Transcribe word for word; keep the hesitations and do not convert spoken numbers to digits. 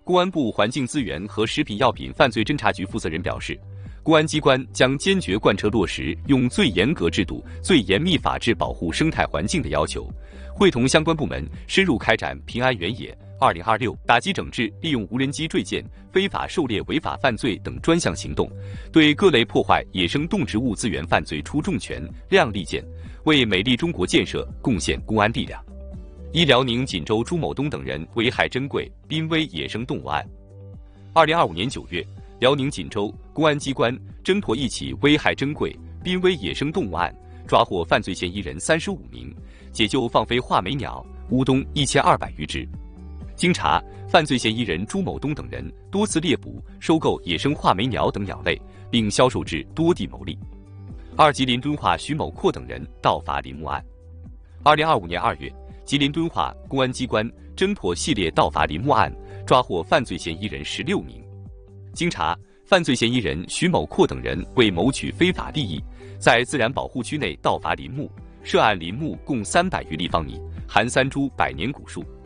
公安部环境资源和食品药品犯罪侦查局负责人表示，公安机关将坚决贯彻落实用最严格制度、最严密法治保护生态环境的要求，会同相关部门深入开展平安原野二零二六打击整治利用无人机坠建、非法狩猎违法犯罪等专项行动，对各类破坏野生动植物资源犯罪出重拳、亮利剑，为美丽中国建设贡献公安力量。一辽宁锦州朱某东等人危害珍贵濒危野生动物案。二零二五年九月，辽宁锦州公安机关侦破一起危害珍贵濒危野生动物案，抓获犯罪嫌疑人三十五名，解救放飞画眉鸟、乌冬一千二百余只。经查，犯罪嫌疑人朱某东等人多次猎捕、收购野生画眉鸟等鸟类，并销售至多地牟利。二、吉林敦化徐某阔等人盗伐林木案。二零二五年二月，吉林敦化公安机关侦破系列盗伐林木案，抓获犯罪嫌疑人十六名。经查，犯罪嫌疑人徐某阔等人为谋取非法利益，在自然保护区内盗伐林木，涉案林木共三百余立方米，含三株百年古树。